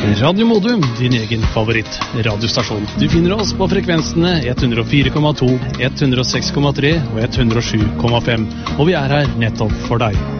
Radio Modum, din egen favoritt radiostasjon. Du finner oss på frekvensene 104,2, 106,3 og 107,5. Og vi er her nettopp for deg.